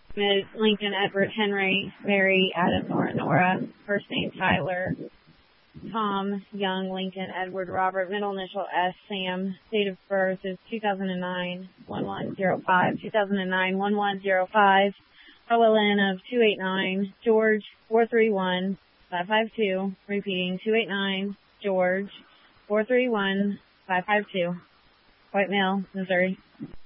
Ms. Lincoln Edward Henry Mary Adam Nora Nora. First name Tyler. Tom Young Lincoln Edward Robert. Middle initial S Sam. Date of birth is 2009-1105. 2009-1105. OLN of 289. George 431-552. Repeating 289. George 431-552. White male, Missouri.